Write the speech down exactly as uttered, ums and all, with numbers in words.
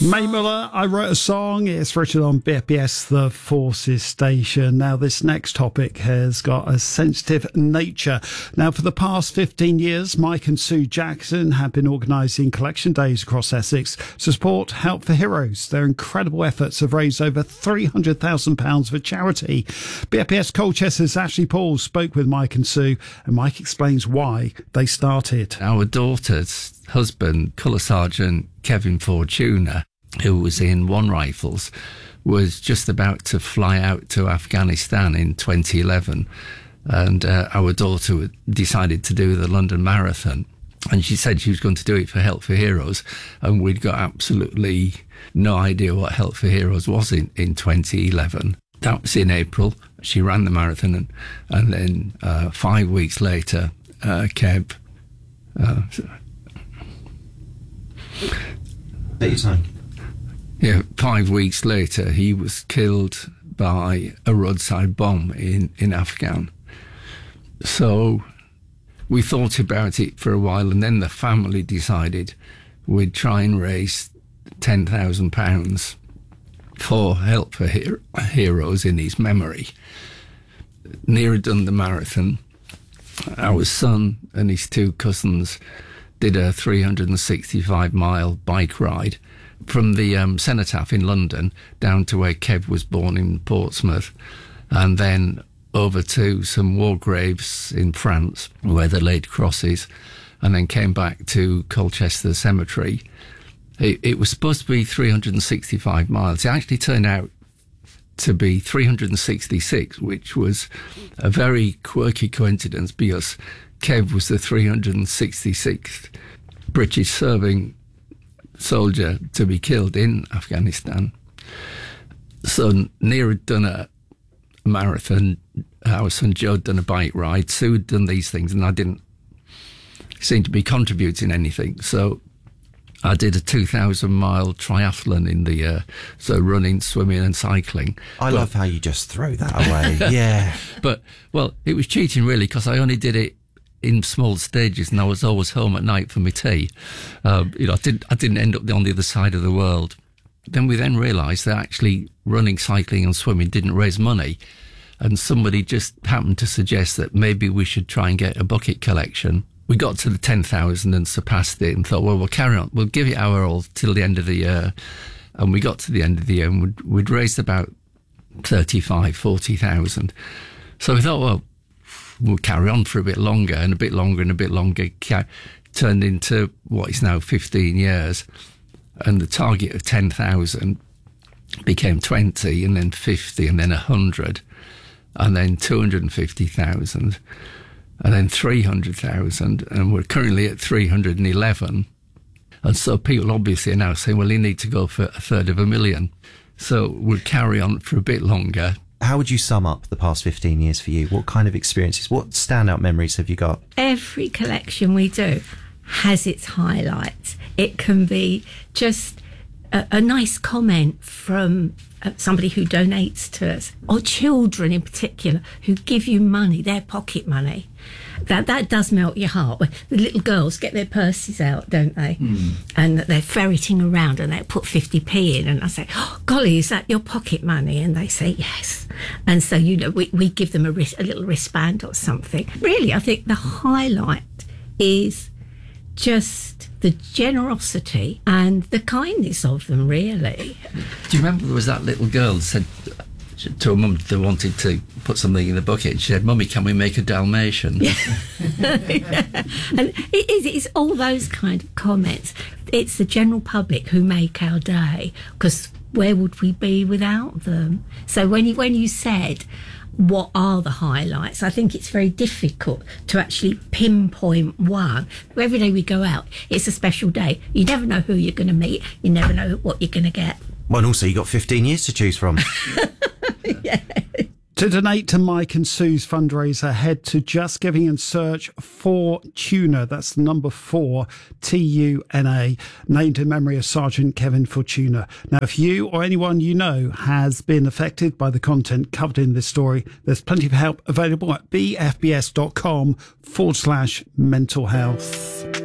Mae Muller, I Wrote a Song. It's featured on B F B S, the Forces station. Now, this next topic has got a sensitive nature. Now, for the past fifteen years, Mike and Sue Jackson have been organising collection days across Essex to support Help for Heroes. Their incredible efforts have raised over three hundred thousand pounds for charity. B F B S Colchester's Ashley Paul spoke with Mike and Sue, and Mike explains why they started. Our daughter's husband, Colour Sergeant Kevin Fortuna, who was in One Rifles, was just about to fly out to Afghanistan in twenty eleven, and uh, our daughter decided to do the London Marathon, and she said she was going to do it for Help for Heroes, and we'd got absolutely no idea what Help for Heroes was in, in twenty eleven. That was in April. She ran the marathon, and, and then uh, five weeks later, uh, Kev... Uh, Take your time. Yeah, five weeks later, he was killed by a roadside bomb in, in Afghan. So we thought about it for a while, and then the family decided we'd try and raise ten thousand pounds for Help for Her- Heroes in his memory. Near had done the marathon. Our son and his two cousins did a three hundred sixty-five mile bike ride from the um, Cenotaph in London down to where Kev was born in Portsmouth, and then over to some war graves in France where they laid crosses, and then came back to Colchester Cemetery. It, it was supposed to be three hundred sixty-five miles. It actually turned out to be three hundred sixty-six, which was a very quirky coincidence because Kev was the three hundred sixty-sixth British serving soldier to be killed in Afghanistan. So Near had done a marathon, our son Joe had done a bike ride, Sue had done these things, and I didn't seem to be contributing anything. So I did a two thousand mile triathlon in the year, so running, swimming and cycling. I but, love how you just throw that away. Yeah. But, well, it was cheating really, because I only did it in small stages, and I was always home at night for my tea. Um, you know, I didn't, I didn't end up on the other side of the world. Then we then realised that actually running, cycling and swimming didn't raise money, and somebody just happened to suggest that maybe we should try and get a bucket collection. We got to the ten thousand and surpassed it and thought, well, we'll carry on. We'll give it our all till the end of the year. And we got to the end of the year and we'd, we'd raised about thirty-five, forty thousand. So we thought, well, we'll carry on for a bit longer and a bit longer and a bit longer. Ca- turned into what is now fifteen years. And the target of ten thousand became twenty, and then fifty, and then one hundred, and then two hundred fifty thousand. And then three hundred thousand, and we're currently at three hundred eleven. And so people obviously are now saying, well, you need to go for a third of a million. So we'll carry on for a bit longer. How would you sum up the past fifteen years for you? What kind of experiences, what standout memories have you got? Every collection we do has its highlights. It can be just a, a nice comment from somebody who donates to us, or children in particular who give you money, their pocket money. That that does melt your heart. The little girls get their purses out, don't they? Mm. And they're ferreting around and they put fifty p in, and I say, oh, golly, is that your pocket money? And they say yes. And so, you know, we, we give them a, wrist, a little wristband or something. Really, I think the highlight is just the generosity and the kindness of them, really. Do you remember there was that little girl that said to her mum they wanted to put something in the bucket, and she said, Mummy, can we make a Dalmatian? Yeah. Yeah. And it is, it's all those kind of comments. It's the general public who make our day, because where would we be without them? So when you, when you said, what are the highlights? I think it's very difficult to actually pinpoint one. Every day we go out, it's a special day. You never know who you're going to meet. You never know what you're going to get. Well, and also you've got fifteen years to choose from. Yeah. To donate to Mike and Sue's fundraiser, head to Just Giving and search for Tuna. That's the number four, T U N A, named in memory of Sergeant Kevin Fortuna. Now, if you or anyone you know has been affected by the content covered in this story, there's plenty of help available at bfbs.com forward slash mental health.